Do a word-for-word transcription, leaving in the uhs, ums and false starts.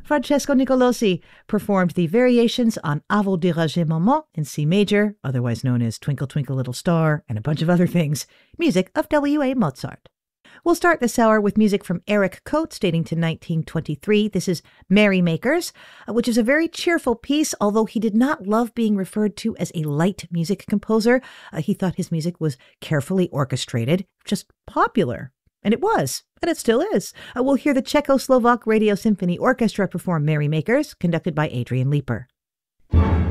Francesco Nicolosi performed the variations on A vous déranger maman in C major, otherwise known as Twinkle Twinkle Little Star, and a bunch of other things, music of W A Mozart. We'll start this hour with music from Eric Coates, dating to nineteen twenty-three. This is Merrymakers, which is a very cheerful piece, although he did not love being referred to as a light music composer. Uh, he thought his music was carefully orchestrated, just popular. And it was, and it still is. Uh, we'll hear the Czechoslovak Radio Symphony Orchestra perform Merrymakers, conducted by Adrian Leeper.